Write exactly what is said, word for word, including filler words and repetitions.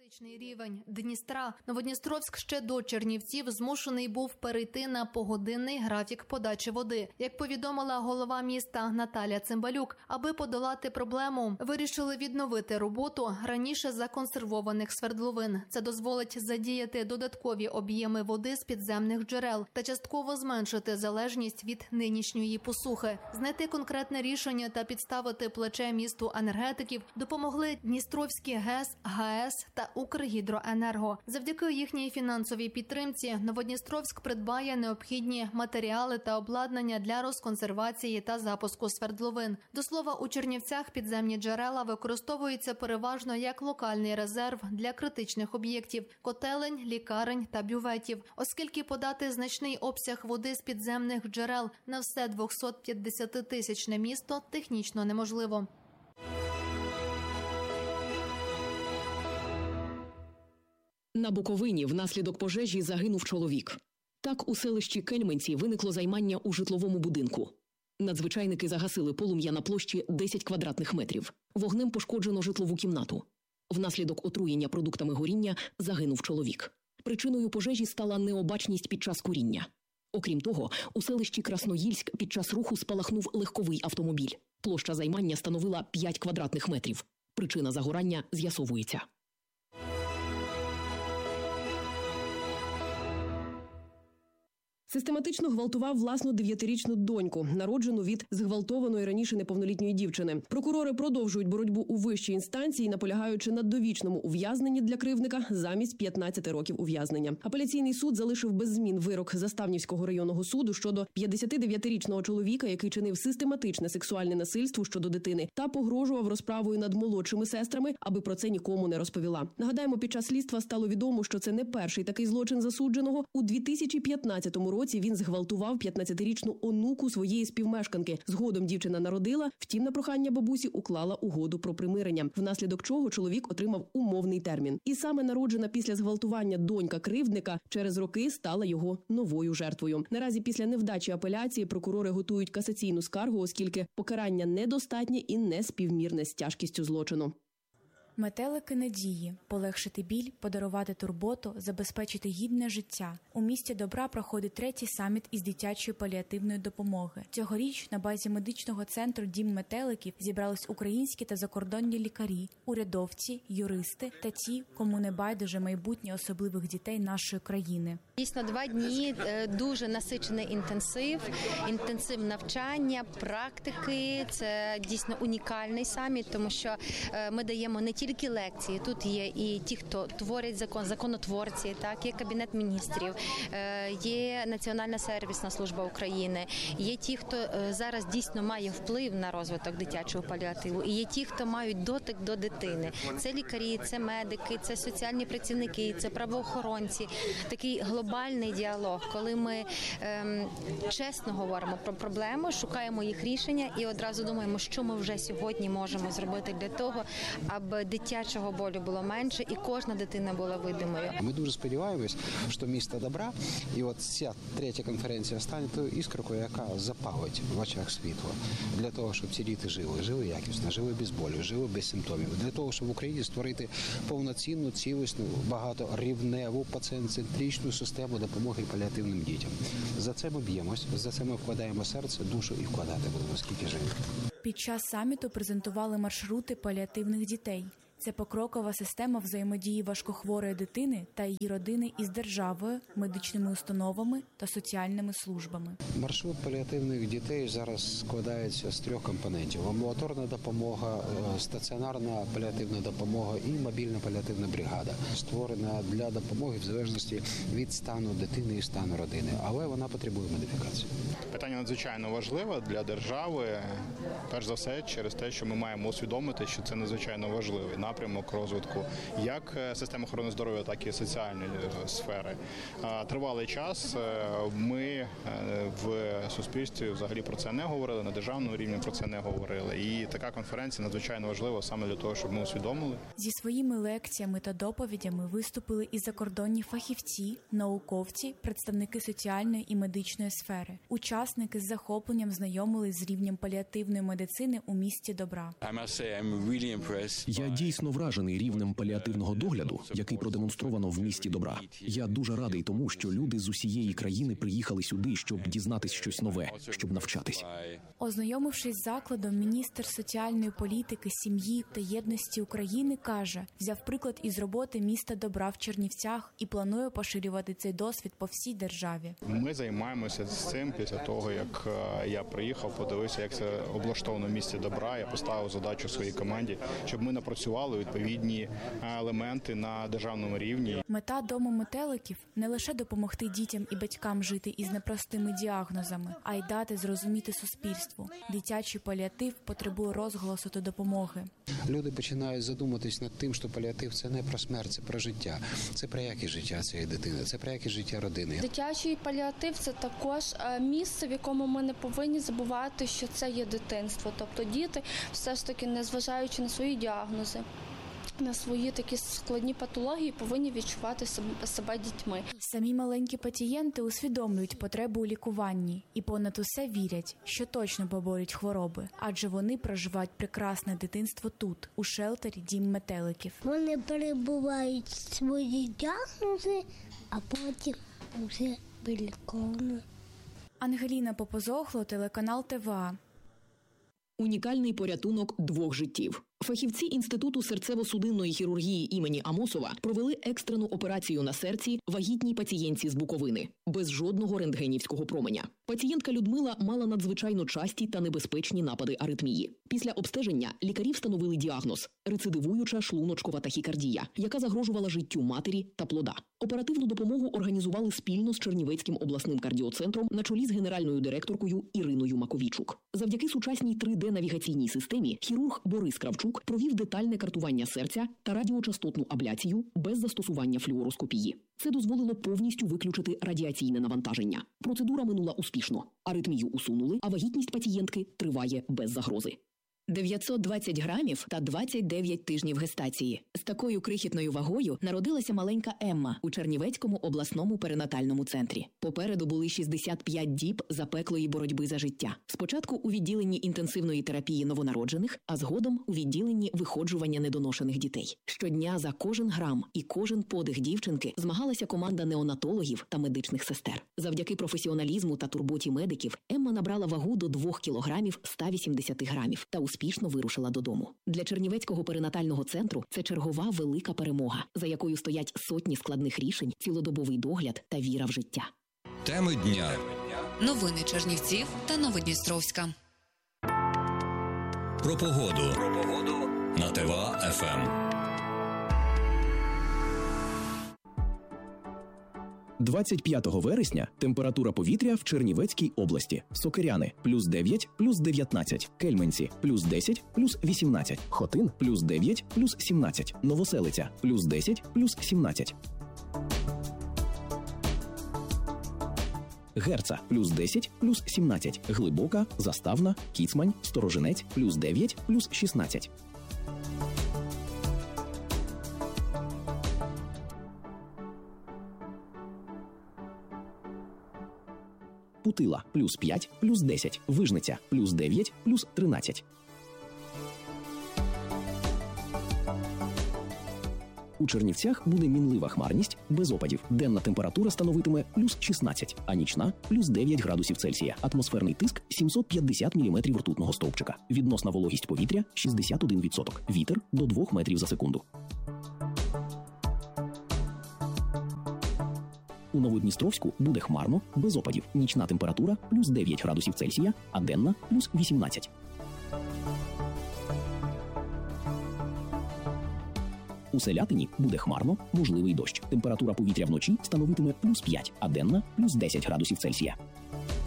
Критичний рівень Дністра. Новодністровськ ще до Чернівців змушений був перейти на погодинний графік подачі води. Як повідомила голова міста Наталя Цимбалюк, аби подолати проблему, вирішили відновити роботу раніше законсервованих свердловин. Це дозволить задіяти додаткові об'єми води з підземних джерел та частково зменшити залежність від нинішньої посухи. Знайти конкретне рішення та підставити плече місту енергетиків допомогли Дністровські ГЕС, ГАЕС та Укргідроенерго. Завдяки їхній фінансовій підтримці Новодністровськ придбає необхідні матеріали та обладнання для розконсервації та запуску свердловин. До слова, у Чернівцях підземні джерела використовуються переважно як локальний резерв для критичних об'єктів – котелень, лікарень та бюветів. Оскільки подати значний обсяг води з підземних джерел на все двохсотп'ятдесятитисячне місто технічно неможливо. На Буковині внаслідок пожежі загинув чоловік. Так, у селищі Кельменці виникло займання у житловому будинку. Надзвичайники загасили полум'я на площі десять квадратних метрів. Вогнем пошкоджено житлову кімнату. Внаслідок отруєння продуктами горіння загинув чоловік. Причиною пожежі стала необачність під час куріння. Окрім того, у селищі Красноїльськ під час руху спалахнув легковий автомобіль. Площа займання становила п'ять квадратних метрів. Причина загорання з'ясовується. Систематично гвалтував власну дев'ятирічну доньку, народжену від зґвалтованої раніше неповнолітньої дівчини. Прокурори продовжують боротьбу у вищій інстанції, наполягаючи на довічному ув'язненні для кривдника замість п'ятнадцяти років ув'язнення. Апеляційний суд залишив без змін вирок Заставнівського районного суду щодо п'ятдесятидев'ятирічного чоловіка, який чинив систематичне сексуальне насильство щодо дитини та погрожував розправою над молодшими сестрами, аби про це нікому не розповіла. Нагадаємо, під час слідства стало відомо, що це не перший такий злочин засудженого. У дві тисячі п'ятнадцятому році році він зґвалтував п'ятнадцятирічну онуку своєї співмешканки. Згодом дівчина народила, втім на прохання бабусі уклала угоду про примирення, внаслідок чого чоловік отримав умовний термін. І саме народжена після зґвалтування донька кривдника через роки стала його новою жертвою. Наразі після невдачі апеляції прокурори готують касаційну скаргу, оскільки покарання недостатнє і неспівмірне з тяжкістю злочину. Метелики надії – полегшити біль, подарувати турботу, забезпечити гідне життя. У місті Добра проходить третій саміт із дитячої паліативної допомоги. Цьогоріч на базі медичного центру «Дім метеликів» зібрались українські та закордонні лікарі, урядовці, юристи та ті, кому не байдуже майбутнє особливих дітей нашої країни. Дійсно, два дні дуже насичений інтенсив, інтенсив навчання, практики. Це дійсно унікальний саміт, тому що ми даємо не тільки лекції, тут є і ті, хто творять закон, законотворці, так, є Кабінет міністрів, є Національна сервісна служба України, є ті, хто зараз дійсно має вплив на розвиток дитячого паліативу, і є ті, хто мають дотик до дитини. Це лікарі, це медики, це соціальні працівники, це правоохоронці. Такий глобальний діалог, коли ми ем, чесно говоримо про проблеми, шукаємо їх рішення і одразу думаємо, що ми вже сьогодні можемо зробити для того, аби дитячого болю було менше і кожна дитина була видимою. Ми дуже сподіваємось, що місто добра, і от ця третя конференція стане тою іскрою, яка запалить в очах світло, для того, щоб ці діти жили, жили якісно, жили без болю, жили без симптомів, для того, щоб в Україні створити повноцінну, цілісну, багаторівневу, пацієнт-центричну систему допомоги паліативним дітям. За це ми б'ємось, за це ми вкладаємо серце, душу і вкладати будемо, скільки живемо. Під час саміту презентували маршрути паліативних дітей. Це покрокова система взаємодії важкохворої дитини та її родини із державою, медичними установами та соціальними службами. Маршрут паліативних дітей зараз складається з трьох компонентів: амбулаторна допомога, стаціонарна паліативна допомога і мобільна паліативна бригада, створена для допомоги в залежності від стану дитини і стану родини, але вона потребує модифікації. Питання надзвичайно важливе для держави, перш за все через те, що ми маємо усвідомити, що це надзвичайно важливий напрямок розвитку як системи охорони здоров'я, так і соціальної сфери. Тривалий час ми в суспільстві взагалі про це не говорили, на державному рівні про це не говорили. І така конференція надзвичайно важлива саме для того, щоб ми усвідомили. Зі своїми лекціями та доповідями виступили і закордонні фахівці, науковці, представники соціальної і медичної сфери. Учасники з захопленням знайомились з рівнем паліативної медицини у місті Добра. Я дійсно дійсно вражений рівнем паліативного догляду, який продемонстровано в місті Добра. Я дуже радий тому, що люди з усієї країни приїхали сюди, щоб дізнатись щось нове, щоб навчатись. Ознайомившись з закладом, міністр соціальної політики, сім'ї та єдності України каже, взяв приклад із роботи міста Добра в Чернівцях і планує поширювати цей досвід по всій державі. Ми займаємося цим після того, як я приїхав, подивився, як це облаштовано в місті Добра. Я поставив задачу своїй команді, щоб ми напрацювали відповідні елементи на державному рівні. Мета Дому метеликів – не лише допомогти дітям і батькам жити із непростими діагнозами, а й дати зрозуміти суспільству. Дитячий паліатив потребує розголосу та допомоги. Люди починають задуматись над тим, що паліатив – це не про смерть, це про життя. Це про якість життя цієї дитини, це про якість життя родини. Дитячий паліатив – це також місце, в якому ми не повинні забувати, що це є дитинство. Тобто діти, все ж таки, незважаючи на свої діагнози, на свої такі складні патології, повинні відчувати себе дітьми. Самі маленькі пацієнти усвідомлюють потребу у лікуванні і понад усе вірять, що точно поборють хвороби, адже вони проживають прекрасне дитинство тут, у шелтері «Дім метеликів». Вони перебувають свої діагнози, а потім вже виліковано. Ангеліна Попозохло, телеканал Т В А. Унікальний порятунок двох життів. Фахівці Інституту серцево-судинної хірургії імені Амосова провели екстрену операцію на серці вагітній пацієнтці з Буковини, без жодного рентгенівського променя. Пацієнтка Людмила мала надзвичайно часті та небезпечні напади аритмії. Після обстеження лікарі встановили діагноз – рецидивуюча шлуночкова тахікардія, яка загрожувала життю матері та плода. Оперативну допомогу організували спільно з Чернівецьким обласним кардіоцентром на чолі з генеральною директоркою Іриною Маковійчук. Завдяки сучасній три Д-навігаційній системі хірург Борис Кравчук провів детальне картування серця та радіочастотну абляцію без застосування флюороскопії. Це дозволило повністю виключити радіаційне навантаження. Процедура минула успішно. Аритмію усунули, а вагітність пацієнтки триває без загрози. дев'ятсот двадцять грамів та двадцять дев'ять тижнів гестації. З такою крихітною вагою народилася маленька Емма у Чернівецькому обласному перинатальному центрі. Попереду були шістдесят п'ять діб запеклої боротьби за життя. Спочатку у відділенні інтенсивної терапії новонароджених, а згодом у відділенні виходжування недоношених дітей. Щодня за кожен грам і кожен подих дівчинки змагалася команда неонатологів та медичних сестер. Завдяки професіоналізму та турботі медиків Емма набрала вагу до двох кілограмів ста вісімдесяти грамів та успішно вирушила додому. Для Чернівецького перинатального центру це чергова велика перемога, за якою стоять сотні складних рішень, цілодобовий догляд та віра в життя. Теми дня. Новини Чернівців та Новодністровська. Про погоду. Про погоду на Т В А Ф М. двадцять п'ятого вересня температура повітря в Чернівецькій області. Сокиряни – плюс дев'ять, плюс дев'ятнадцять. Кельменці – плюс десять, плюс вісімнадцять. Хотин – плюс дев'ять, плюс сімнадцять. Новоселиця – плюс десять, плюс сімнадцять. Герца – плюс десять, плюс сімнадцять. Глибока, Заставна, Кіцмань, Сторожинець – плюс дев'ять, плюс шістнадцять. Путила – плюс п'ять, плюс десять. Вижниця – плюс дев'ять, плюс тринадцять. У Чернівцях буде мінлива хмарність, без опадів. Денна температура становитиме плюс шістнадцять, а нічна – плюс дев'ять градусів Цельсія. Атмосферний тиск – сімсот п'ятдесят міліметрів ртутного стовпчика. Відносна вологість повітря – шістдесят один відсоток. Вітер – до двох метрів за секунду. У Новодністровську буде хмарно, без опадів. Нічна температура – плюс дев'ять градусів Цельсія, а денна – плюс вісімнадцять. У Селятині буде хмарно, можливий дощ. Температура повітря вночі становитиме плюс п'ять, а денна – плюс десять градусів Цельсія.